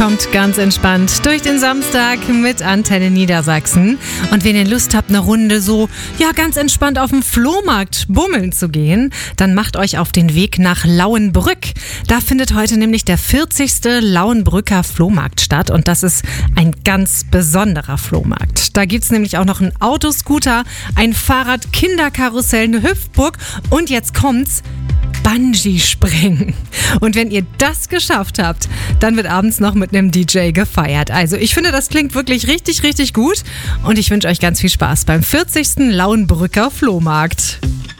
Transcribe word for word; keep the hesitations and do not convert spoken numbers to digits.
Kommt ganz entspannt durch den Samstag mit Antenne Niedersachsen. Und wenn ihr Lust habt, eine Runde so, ja, ganz entspannt auf dem Flohmarkt bummeln zu gehen, dann macht euch auf den Weg nach Lauenbrück. Da findet heute nämlich der vierzigste Lauenbrücker Flohmarkt statt und das ist ein ganz besonderer Flohmarkt. Da gibt's nämlich auch noch einen Autoscooter, ein Fahrrad, Kinderkarussell, eine Hüpfburg und jetzt kommt's, Bungee-Springen. Und wenn ihr das geschafft habt, dann wird abends noch mit einem D J gefeiert. Also ich finde, das klingt wirklich richtig, richtig gut und ich wünsche euch ganz viel Spaß beim vierzigsten Lauenbrücker Flohmarkt.